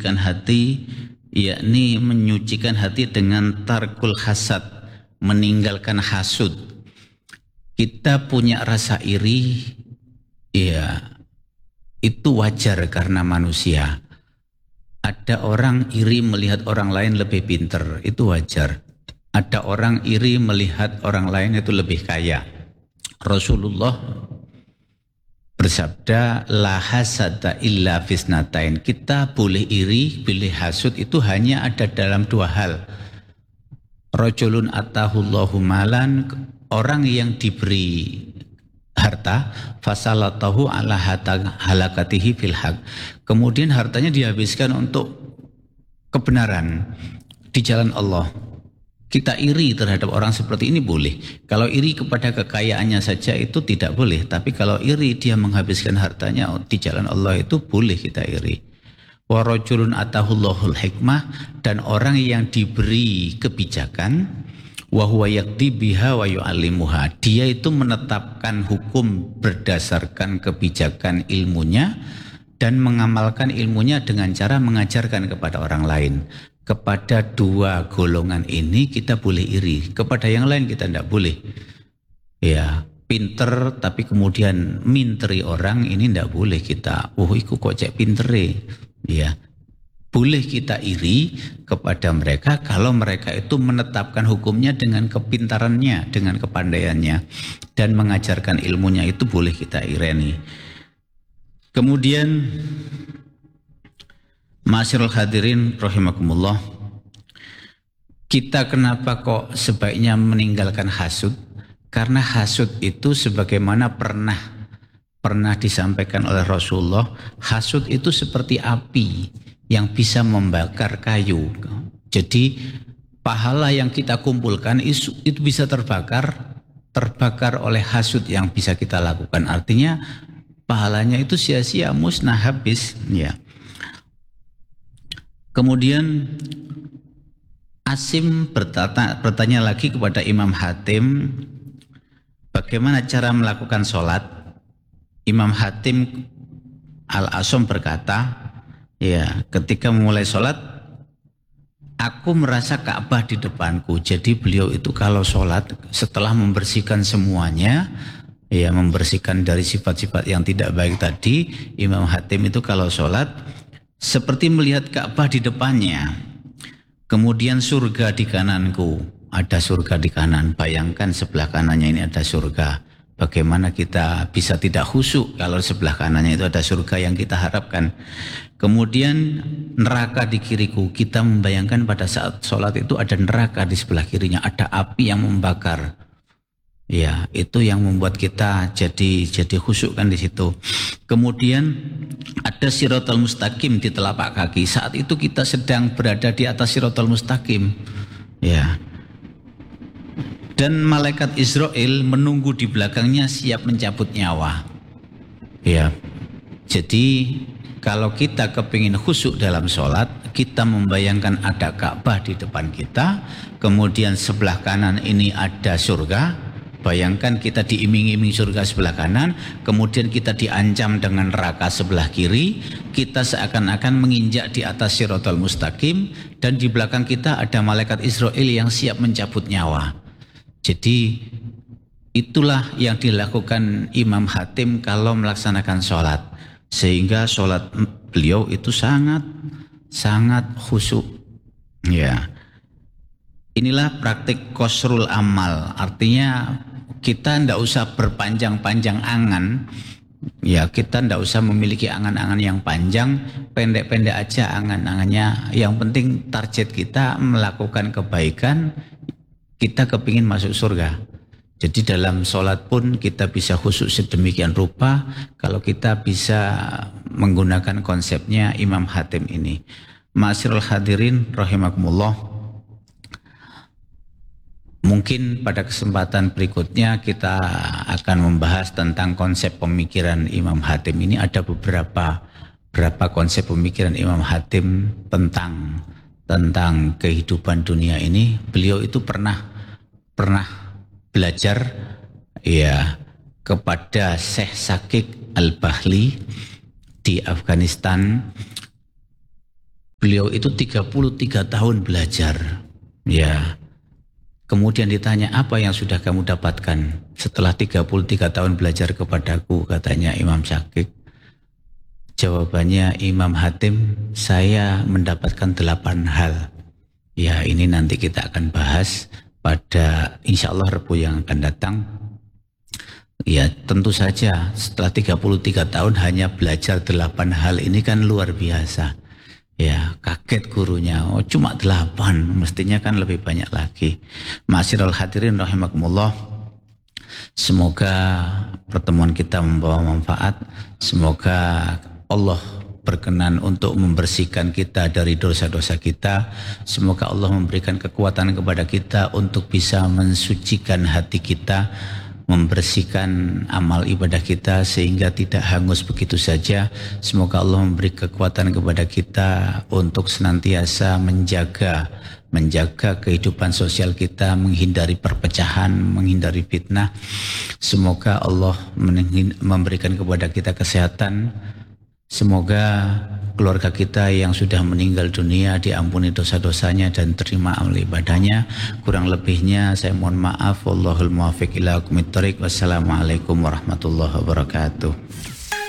menyucikan hati, yakni menyucikan hati dengan tarkul hasad, meninggalkan hasud. Kita punya rasa iri, ya itu wajar karena manusia. Ada orang iri melihat orang lain lebih pintar, itu wajar. Ada orang iri melihat orang lain itu lebih kaya. Rasulullah bersabda, la hasada illa fisnatain. Kita boleh iri, boleh hasud itu hanya ada dalam dua hal. Rajulun atahullahu malan, orang yang diberi harta, fasalatahu ala halakatihi fil haq. Kemudian hartanya dihabiskan untuk kebenaran di jalan Allah. Kita iri terhadap orang seperti ini boleh. Kalau iri kepada kekayaannya saja itu tidak boleh. Tapi kalau iri dia menghabiskan hartanya di jalan Allah itu boleh kita iri. Wa rajulun atahullahul hikmah, dan orang yang diberi kebijakan, wa huwa yaqdi biha wa yu'allimuha. Dia itu menetapkan hukum berdasarkan kebijakan ilmunya dan mengamalkan ilmunya dengan cara mengajarkan kepada orang lain. Kepada dua golongan ini kita boleh iri, kepada yang lain kita tidak boleh. Ya, pinter tapi kemudian minteri orang ini tidak boleh kita. Oh, iku kok cek pintere. Ya, boleh kita iri kepada mereka kalau mereka itu menetapkan hukumnya dengan kepintarannya, dengan kepandaiannya, dan mengajarkan ilmunya, itu boleh kita ireni. Kemudian Ma'asyiral hadirin rahimakumullah, kita kenapa kok sebaiknya meninggalkan hasud? Karena hasud itu sebagaimana pernah disampaikan oleh Rasulullah, hasud itu seperti api yang bisa membakar kayu. Jadi pahala yang kita kumpulkan itu bisa terbakar oleh hasud yang bisa kita lakukan. Artinya pahalanya itu sia-sia, musnah, habis, ya. Kemudian Asim bertanya lagi kepada Imam Hatim, bagaimana cara melakukan sholat? Imam Hatim Al-Asam berkata, ya, ketika memulai sholat, aku merasa Ka'bah di depanku. Jadi beliau itu kalau sholat setelah membersihkan semuanya, ya, membersihkan dari sifat-sifat yang tidak baik tadi, Imam Hatim itu kalau sholat seperti melihat Ka'bah di depannya. Kemudian surga di kananku, ada surga di kanan. Bayangkan sebelah kanannya ini ada surga. Bagaimana kita bisa tidak khusyuk kalau sebelah kanannya itu ada surga yang kita harapkan. Kemudian neraka di kiriku, kita membayangkan pada saat sholat itu ada neraka di sebelah kirinya, ada api yang membakar. Ya, itu yang membuat kita jadi khusyuk kan di situ. Kemudian ada siratal mustaqim di telapak kaki. Saat itu kita sedang berada di atas siratal mustaqim. Ya. Dan malaikat Israel menunggu di belakangnya siap mencabut nyawa. Ya. Jadi kalau kita kepingin khusyuk dalam sholat, kita membayangkan ada Ka'bah di depan kita, kemudian sebelah kanan ini ada surga. Bayangkan kita diiming-iming surga sebelah kanan, kemudian kita diancam dengan neraka sebelah kiri, kita seakan-akan menginjak di atas siratal mustaqim, dan di belakang kita ada malaikat Israel yang siap mencabut nyawa. Jadi itulah yang dilakukan Imam Hatim kalau melaksanakan sholat, sehingga sholat beliau itu sangat khusyuk. Ya. Inilah praktik qasrul amal, artinya kita tidak usah berpanjang-panjang angan, ya, kita tidak usah memiliki angan-angan yang panjang, pendek-pendek aja angan-angannya. Yang penting target kita melakukan kebaikan, kita kepingin masuk surga. Jadi dalam sholat pun kita bisa khusyuk sedemikian rupa kalau kita bisa menggunakan konsepnya Imam Hatim ini. Ma'asyiral hadirin rahimakumullah. Mungkin pada kesempatan berikutnya kita akan membahas tentang konsep pemikiran Imam Hatim ini. Ada beberapa konsep pemikiran Imam Hatim tentang kehidupan dunia ini. Beliau itu pernah belajar, ya, kepada Syekh Shakik Al-Bahli di Afghanistan. Beliau itu 33 tahun belajar. Ya. Kemudian ditanya, apa yang sudah kamu dapatkan setelah 33 tahun belajar kepadaku, katanya Imam Syakik. Jawabannya Imam Hatim, saya mendapatkan 8 hal. Ya, ini nanti kita akan bahas pada insya Allah Rabu yang akan datang. Ya, tentu saja setelah 33 tahun hanya belajar 8 hal ini kan luar biasa. Ya, kaget gurunya. Oh, cuma 8, mestinya kan lebih banyak lagi. Ma'asyiral hadirin rahimakumullah. Semoga pertemuan kita membawa manfaat. Semoga Allah berkenan untuk membersihkan kita dari dosa-dosa kita. Semoga Allah memberikan kekuatan kepada kita untuk bisa mensucikan hati kita, membersihkan amal ibadah kita sehingga tidak hangus begitu saja. Semoga Allah memberi kekuatan kepada kita untuk senantiasa menjaga kehidupan sosial kita, menghindari perpecahan, menghindari fitnah. Semoga Allah memberikan kepada kita kesehatan. Semoga keluarga kita yang sudah meninggal dunia diampuni dosa-dosanya dan terima amal ibadahnya. Kurang lebihnya saya mohon maaf. Wallahul muwaffiq ila aqwamit thoriq. Wassalamualaikum warahmatullahi wabarakatuh.